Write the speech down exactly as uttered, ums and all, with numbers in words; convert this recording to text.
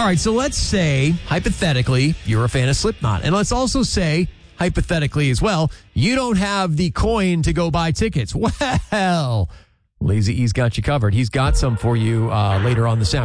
All right, so let's say, hypothetically, you're a fan of Slipknot. And let's also say, hypothetically as well, you don't have the coin to go buy tickets. Well, Lazy E's got you covered. He's got some for you uh, later on this afternoon.